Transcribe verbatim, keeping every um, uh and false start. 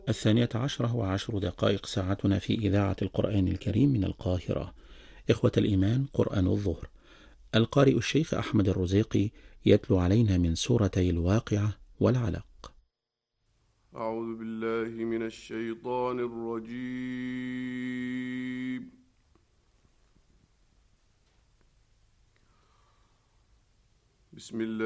الثانية عشرة وعشر دقائق ساعتنا في إذاعة القرآن الكريم من القاهرة. إخوة الإيمان، قرآن الظهر. القارئ الشيخ أحمد الرزيقي يتلو علينا من سورتي الواقعة والعلق. أعوذ بالله من الشيطان الرجيم. بسم الله